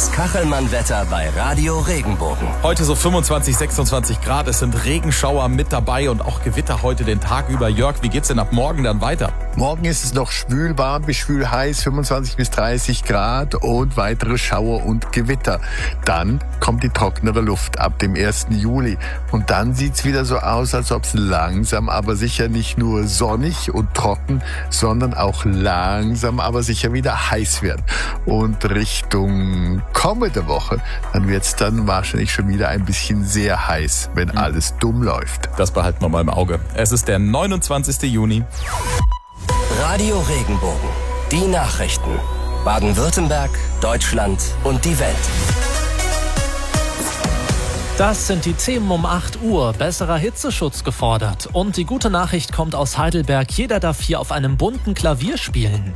Das Kachelmann-Wetter bei Radio Regenbogen. Heute so 25, 26 Grad. Es sind Regenschauer mit dabei und auch Gewitter heute den Tag über. Jörg, wie geht's denn ab morgen dann weiter? Morgen ist es noch schwül warm bis schwül heiß, 25 bis 30 Grad und weitere Schauer und Gewitter. Dann kommt die trockenere Luft ab dem 1. Juli. Und dann sieht's wieder so aus, als ob es langsam, aber sicher nicht nur sonnig und trocken, sondern auch langsam, aber sicher wieder heiß wird. Und Richtung kommende Woche, dann wird's dann wahrscheinlich schon wieder ein bisschen sehr heiß, wenn alles dumm läuft. Das behalten wir mal im Auge. Es ist der 29. Juni. Radio Regenbogen. Die Nachrichten. Baden-Württemberg, Deutschland und die Welt. Das sind die Themen um 8 Uhr. Besserer Hitzeschutz gefordert. Und die gute Nachricht kommt aus Heidelberg. Jeder darf hier auf einem bunten Klavier spielen.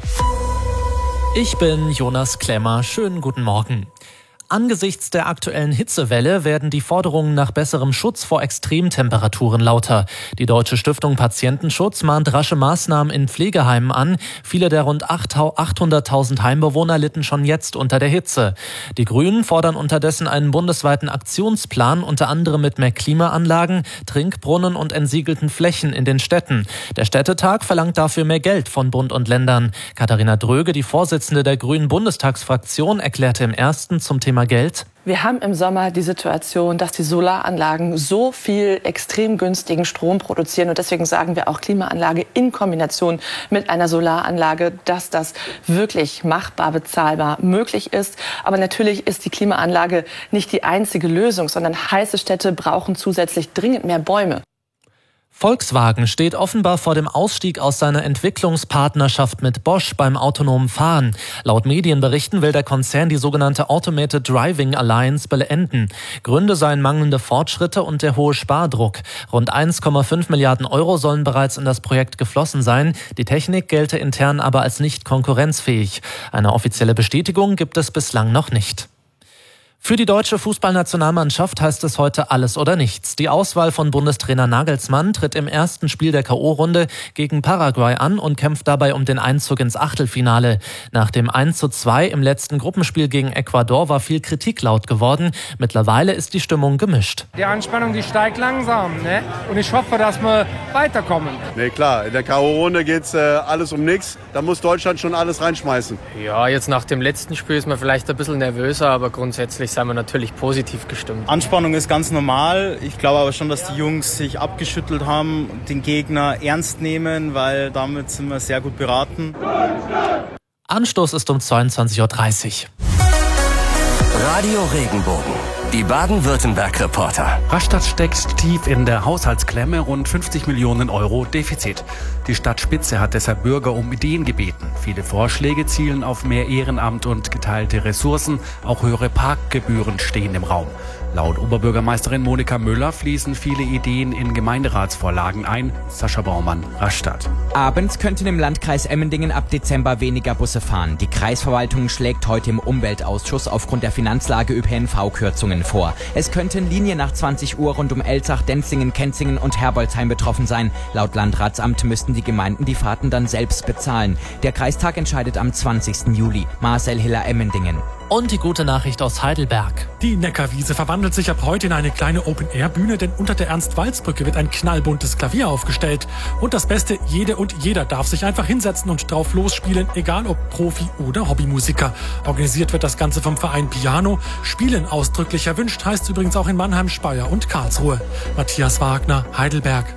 Ich bin Jonas Klemmer. Schönen guten Morgen. Angesichts der aktuellen Hitzewelle werden die Forderungen nach besserem Schutz vor Extremtemperaturen lauter. Die Deutsche Stiftung Patientenschutz mahnt rasche Maßnahmen in Pflegeheimen an. Viele der rund 800.000 Heimbewohner litten schon jetzt unter der Hitze. Die Grünen fordern unterdessen einen bundesweiten Aktionsplan, unter anderem mit mehr Klimaanlagen, Trinkbrunnen und entsiegelten Flächen in den Städten. Der Städtetag verlangt dafür mehr Geld von Bund und Ländern. Katharina Dröge, die Vorsitzende der Grünen Bundestagsfraktion, erklärte im ersten zum Thema Geld: Wir haben im Sommer die Situation, dass die Solaranlagen so viel extrem günstigen Strom produzieren. Und deswegen sagen wir auch Klimaanlage in Kombination mit einer Solaranlage, dass das wirklich machbar, bezahlbar möglich ist. Aber natürlich ist die Klimaanlage nicht die einzige Lösung, sondern heiße Städte brauchen zusätzlich dringend mehr Bäume. Volkswagen steht offenbar vor dem Ausstieg aus seiner Entwicklungspartnerschaft mit Bosch beim autonomen Fahren. Laut Medienberichten will der Konzern die sogenannte Automated Driving Alliance beenden. Gründe seien mangelnde Fortschritte und der hohe Spardruck. Rund 1,5 Milliarden Euro sollen bereits in das Projekt geflossen sein. Die Technik gelte intern aber als nicht konkurrenzfähig. Eine offizielle Bestätigung gibt es bislang noch nicht. Für die deutsche Fußballnationalmannschaft heißt es heute alles oder nichts. Die Auswahl von Bundestrainer Nagelsmann tritt im ersten Spiel der K.O.-Runde gegen Paraguay an und kämpft dabei um den Einzug ins Achtelfinale. Nach dem 1:2 im letzten Gruppenspiel gegen Ecuador war viel Kritik laut geworden. Mittlerweile ist die Stimmung gemischt. Die Anspannung, die steigt langsam, ne? Und ich hoffe, dass wir weiterkommen. Ne, klar, in der K.O.-Runde geht's alles um nichts. Da muss Deutschland schon alles reinschmeißen. Ja, jetzt nach dem letzten Spiel ist man vielleicht ein bisschen nervöser, aber grundsätzlich sind wir natürlich positiv gestimmt. Anspannung ist ganz normal. Ich glaube aber schon, dass die Jungs sich abgeschüttelt haben, den Gegner ernst nehmen, weil damit sind wir sehr gut beraten. Anstoß ist um 22:30 Uhr. Radio Regenbogen. Die Baden-Württemberg-Reporter. Rastatt steckt tief in der Haushaltsklemme, rund 50 Millionen Euro Defizit. Die Stadtspitze hat deshalb Bürger um Ideen gebeten. Viele Vorschläge zielen auf mehr Ehrenamt und geteilte Ressourcen. Auch höhere Parkgebühren stehen im Raum. Laut Oberbürgermeisterin Monika Müller fließen viele Ideen in Gemeinderatsvorlagen ein. Sascha Baumann, Rastatt. Abends könnten im Landkreis Emmendingen ab Dezember weniger Busse fahren. Die Kreisverwaltung schlägt heute im Umweltausschuss aufgrund der Finanzlage ÖPNV-Kürzungen vor. Es könnten Linien nach 20 Uhr rund um Elzach, Denzlingen, Kenzingen und Herbolzheim betroffen sein. Laut Landratsamt müssten die Gemeinden die Fahrten dann selbst bezahlen. Der Kreistag entscheidet am 20. Juli. Marcel Hiller, Emmendingen. Und die gute Nachricht aus Heidelberg. Die Neckarwiese verwandelt sich ab heute in eine kleine Open-Air-Bühne, denn unter der Ernst-Walz-Brücke wird ein knallbuntes Klavier aufgestellt. Und das Beste, jede und jeder darf sich einfach hinsetzen und drauf losspielen, egal ob Profi oder Hobbymusiker. Organisiert wird das Ganze vom Verein Piano. Spielen ausdrücklich erwünscht heißt übrigens auch in Mannheim, Speyer und Karlsruhe. Matthias Wagner, Heidelberg.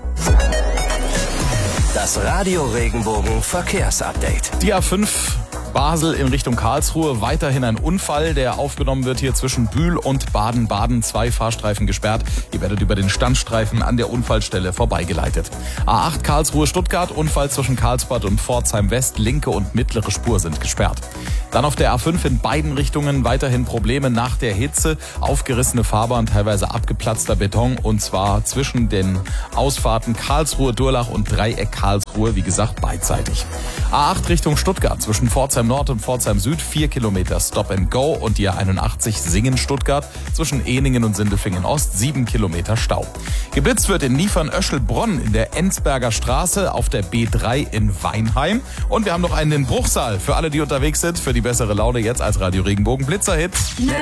Das Radio Regenbogen Verkehrsupdate. Die A5 Basel in Richtung Karlsruhe, weiterhin ein Unfall, der aufgenommen wird hier zwischen Bühl und Baden-Baden. 2 Fahrstreifen gesperrt. Ihr werdet über den Standstreifen an der Unfallstelle vorbeigeleitet. A8 Karlsruhe-Stuttgart, Unfall zwischen Karlsbad und Pforzheim West. Linke und mittlere Spur sind gesperrt. Dann auf der A5 in beiden Richtungen weiterhin Probleme nach der Hitze. Aufgerissene Fahrbahn, teilweise abgeplatzter Beton, und zwar zwischen den Ausfahrten Karlsruhe-Durlach und Dreieck Karlsruhe, wie gesagt, beidseitig. A8 Richtung Stuttgart zwischen Pforzheim Nord und Pforzheim Süd 4 Kilometer Stop and Go und die A81 Singen-Stuttgart zwischen Eningen und Sindelfingen Ost 7 Kilometer Stau. Geblitzt wird in Niefern-Öschelbronn in der Enzberger Straße auf der B3 in Weinheim. Und wir haben noch einen in Bruchsal für alle, die unterwegs sind, für die bessere Laune jetzt als Radio Regenbogen Blitzer-Hit.